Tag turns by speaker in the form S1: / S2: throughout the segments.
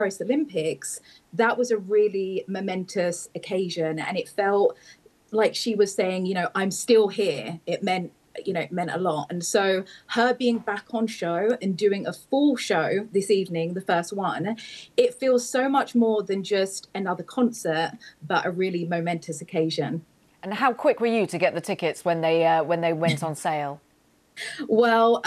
S1: Paris Olympics, that was a really momentous occasion. And it felt like she was saying, I'm still here. It meant a lot. And so her being back on show and doing a full show this evening, the first one, it feels so much more than just another concert, but a really momentous occasion.
S2: And how quick were you to get the tickets when they went on sale?
S1: Well,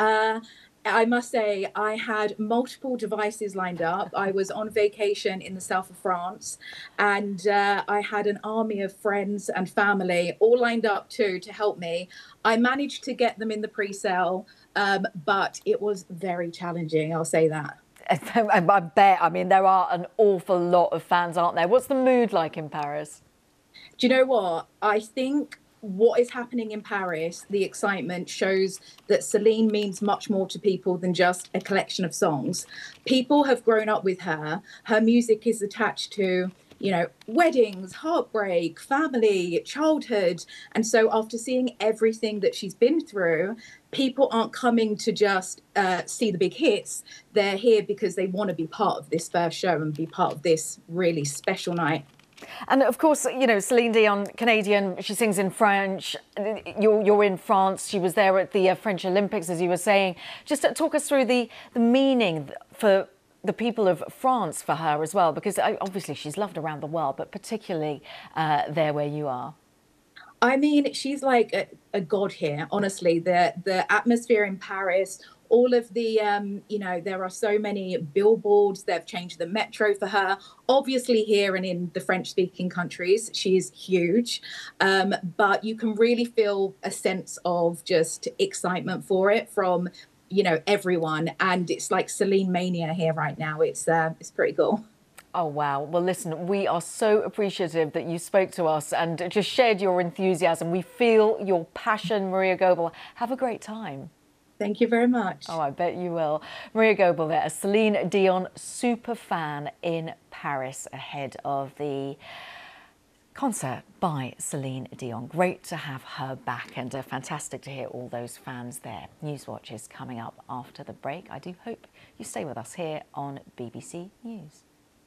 S1: I must say I had multiple devices lined up. I was on vacation in the south of France, and I had an army of friends and family all lined up too to help me. I managed to get them in the pre-sale, but it was very challenging, I'll say that.
S2: I bet. I mean, there are an awful lot of fans, aren't there? What's the mood like in Paris?
S1: Do you know what? I think what is happening in Paris, the excitement shows that Celine means much more to people than just a collection of songs. People have grown up with her. Her music is attached to, weddings, heartbreak, family, childhood. And so after seeing everything that she's been through, people aren't coming to just see the big hits. They're here because they want to be part of this first show and be part of this really special night.
S2: And of course, Celine Dion, Canadian, she sings in French. You're in France. She was there at the French Olympics, as you were saying. Just talk us through the meaning for the people of France for her as well, because obviously she's loved around the world, but particularly there where you are.
S1: I mean, she's like a god here, honestly. The atmosphere in Paris, all of the, there are so many billboards. They've changed the metro for her. Obviously here and in the French-speaking countries, she's huge. But you can really feel a sense of just excitement for it from, everyone. And it's like Celine mania here right now. It's pretty cool.
S2: Oh, wow. Well, listen, we are so appreciative that you spoke to us and just shared your enthusiasm. We feel your passion, Maria Goebel. Have a great time.
S1: Thank you very much.
S2: Oh, I bet you will. Maria Goebel there, a Celine Dion super fan in Paris ahead of the concert by Celine Dion. Great to have her back and fantastic to hear all those fans there. Newswatch is coming up after the break. I do hope you stay with us here on BBC News.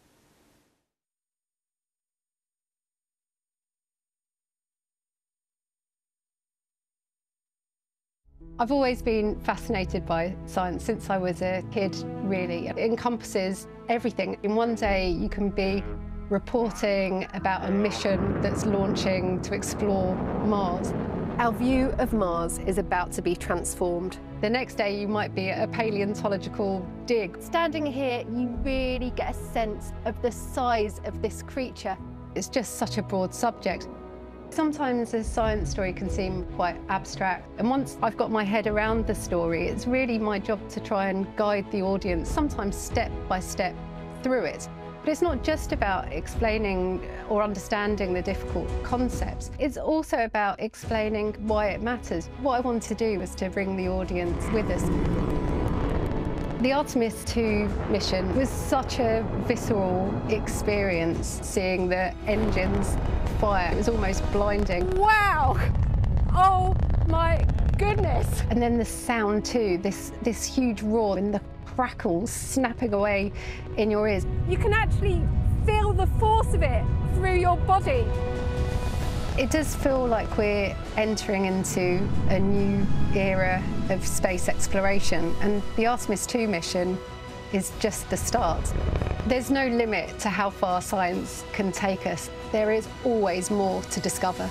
S3: I've always been fascinated by science since I was a kid, really. It encompasses everything. In one day, you can be reporting about a mission that's launching to explore Mars.
S4: Our view of Mars is about to be transformed.
S3: The next day, you might be at a paleontological dig.
S4: Standing here, you really get a sense of the size of this creature.
S3: It's just such a broad subject. Sometimes a science story can seem quite abstract, and once I've got my head around the story, it's really my job to try and guide the audience, sometimes step by step, through it. But it's not just about explaining or understanding the difficult concepts. It's also about explaining why it matters. What I want to do is to bring the audience with us. The Artemis II mission was such a visceral experience, seeing the engines fire. It was almost blinding.
S4: Wow! Oh my goodness!
S3: And then the sound too, this huge roar and the crackles snapping away in your ears.
S4: You can actually feel the force of it through your body.
S3: It does feel like we're entering into a new era of space exploration, and the Artemis II mission is just the start. There's no limit to how far science can take us. There is always more to discover.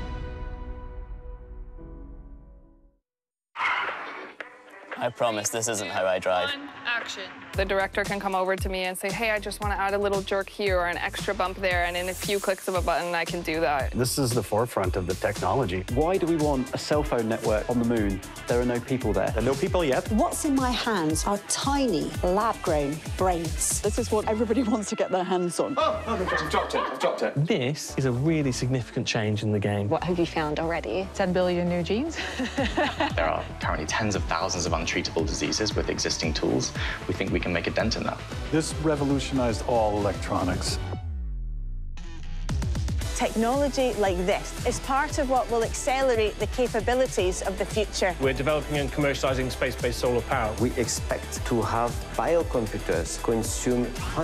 S5: I promise this isn't how I drive.
S6: Action. The director can come over to me and say, hey, I just want to add a little jerk here or an extra bump there, and in a few clicks of a button, I can do that.
S7: This is the forefront of the technology.
S8: Why do we want a cell phone network on the moon? There are no people there.
S7: There are no people yet.
S9: What's in my hands are tiny, lab-grown brains. This is what everybody wants to get their hands on.
S7: Oh, I've dropped it.
S10: This is a really significant change in the game.
S11: What have you found already?
S12: 10 billion new genes.
S13: There are currently tens of thousands of untreatable diseases with existing tools. We think we can make a dent in that.
S14: This revolutionized all electronics.
S15: Technology like this is part of what will accelerate the capabilities of the future.
S16: We're developing and commercializing space-based solar power.
S17: We expect to have biocomputers consume